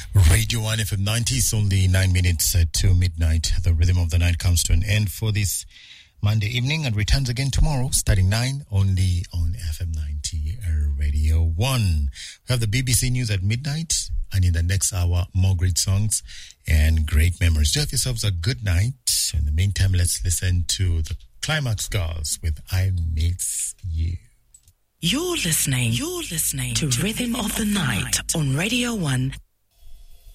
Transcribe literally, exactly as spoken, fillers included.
Radio one F M ninety, it's only nine minutes uh, to midnight. The rhythm of the night comes to an end for this Monday evening and returns again tomorrow, starting nine, only on F M ninety uh, Radio one. We have the B B C News at midnight, and in the next hour, more great songs and great memories. Do have yourselves a good night. In the meantime, let's listen to the Climax Girls with I Miss You. You're listening, you're listening to, to Rhythm, Rhythm of the, of the Night, Night on Radio one